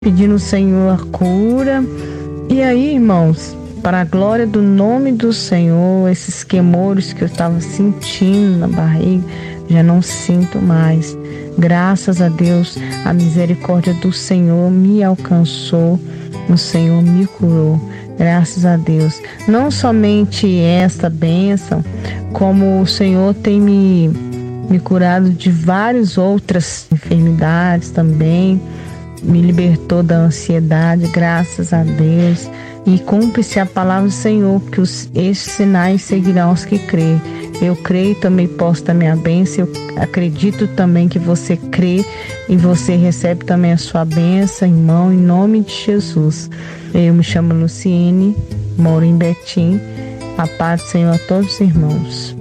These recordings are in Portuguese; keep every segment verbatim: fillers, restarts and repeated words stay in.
pedindo ao Senhor a cura. E aí, irmãos, para a glória do nome do Senhor, esses queimores que eu estava sentindo na barriga, já não sinto mais. Graças a Deus, a misericórdia do Senhor me alcançou, o Senhor me curou. Graças a Deus. Não somente esta bênção, como o Senhor tem me, me curado de várias outras enfermidades também, me libertou da ansiedade, graças a Deus. E cumpre-se a palavra do Senhor, que os, esses sinais seguirão os que creem. Eu creio, também posso da minha bênção. Eu acredito também que você crê e você recebe também a sua bênção, irmão, em nome de Jesus. Eu me chamo Luciene, moro em Betim. A paz do Senhor a todos os irmãos.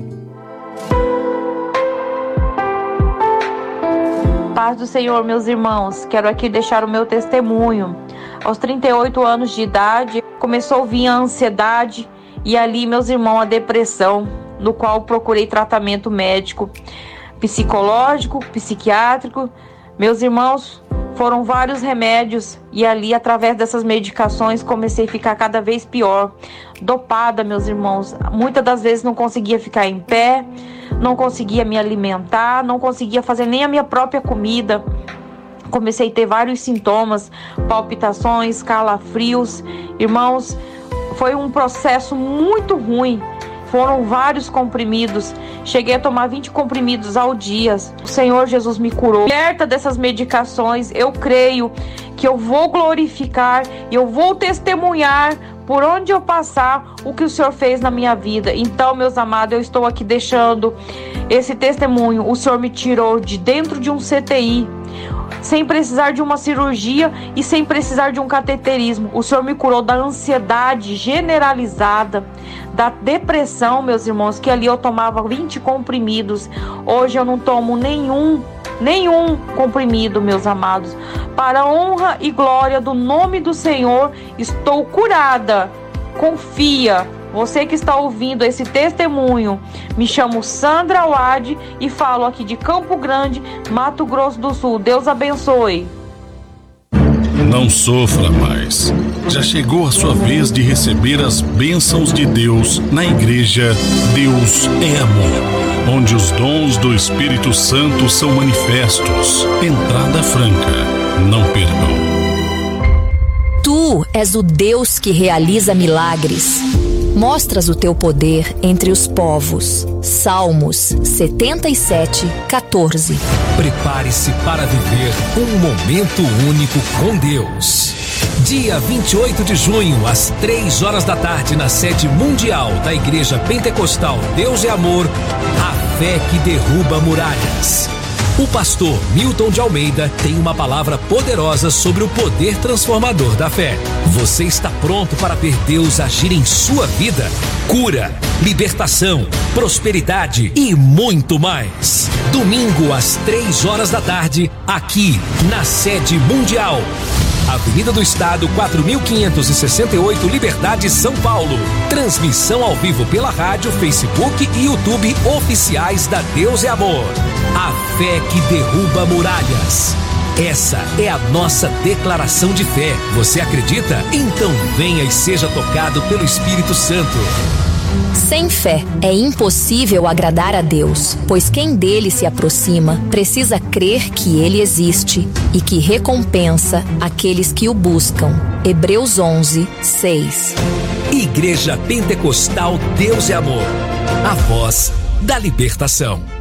Paz do Senhor, meus irmãos. Quero aqui deixar o meu testemunho. Aos trinta e oito anos de idade, começou a vir a ansiedade e ali, meus irmãos, a depressão, no qual procurei tratamento médico, psicológico, psiquiátrico. Meus irmãos, foram vários remédios e ali, através dessas medicações, comecei a ficar cada vez pior, dopada, meus irmãos. Muitas das vezes não conseguia ficar em pé, não conseguia me alimentar, não conseguia fazer nem a minha própria comida. Comecei a ter vários sintomas, palpitações, calafrios. Irmãos, foi um processo muito ruim. Foram vários comprimidos. Cheguei a tomar vinte comprimidos ao dia. O Senhor Jesus me curou. Liberta dessas medicações, eu creio que eu vou glorificar e eu vou testemunhar por onde eu passar o que o Senhor fez na minha vida. Então, meus amados, eu estou aqui deixando esse testemunho. O Senhor me tirou de dentro de um C T I, sem precisar de uma cirurgia e sem precisar de um cateterismo. O Senhor me curou da ansiedade generalizada, da depressão, meus irmãos, que ali eu tomava vinte comprimidos. Hoje eu não tomo nenhum, nenhum comprimido, meus amados. Para a honra e glória do nome do Senhor, estou curada. Confia. Você que está ouvindo esse testemunho, me chamo Sandra Wade e falo aqui de Campo Grande, Mato Grosso do Sul. Deus abençoe. Não sofra mais. Já chegou a sua vez de receber as bênçãos de Deus na igreja Deus é Amor, onde os dons do Espírito Santo são manifestos. Entrada franca. Não percam. Tu és o Deus que realiza milagres. Mostras o teu poder entre os povos. Salmos setenta e sete, quatorze. Prepare-se para viver um momento único com Deus. Dia vinte e oito de junho, às três horas da tarde, na sede mundial da Igreja Pentecostal Deus é Amor, a fé que derruba muralhas. O pastor Milton de Almeida tem uma palavra poderosa sobre o poder transformador da fé. Você está pronto para ver Deus agir em sua vida? Cura, libertação, prosperidade e muito mais. Domingo às três horas da tarde, aqui na sede mundial. Avenida do Estado, quatro mil quinhentos e sessenta e oito, Liberdade, São Paulo. Transmissão ao vivo pela rádio, Facebook e YouTube oficiais da Deus é Amor. A fé que derruba muralhas. Essa é a nossa declaração de fé. Você acredita? Então venha e seja tocado pelo Espírito Santo. Sem fé é impossível agradar a Deus, pois quem dele se aproxima precisa crer que ele existe e que recompensa aqueles que o buscam. Hebreus onze, seis. Igreja Pentecostal Deus é Amor, a voz da libertação.